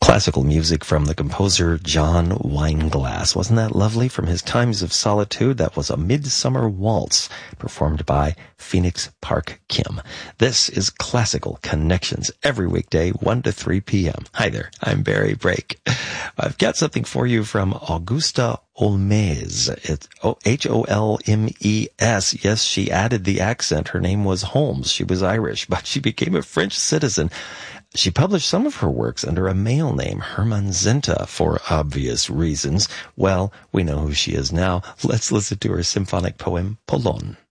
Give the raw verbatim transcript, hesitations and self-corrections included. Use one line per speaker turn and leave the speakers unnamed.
Classical music from the composer John Weinglass. Wasn't that lovely? From his Times of Solitude, that was A Midsummer Waltz, performed by Phoenix Park Kim. This is Classical Connections, every weekday, one to three p.m. Hi there, I'm Barry Brake. I've got something for you from Augusta Holmes. It's H O L M E S. Yes, she added the accent. Her name was Holmes. She was Irish, but she became a French citizen. She published some of her works under a male name, Herman Zenta, for obvious reasons. Well, we know who she is now. Let's listen to her symphonic poem, Polon.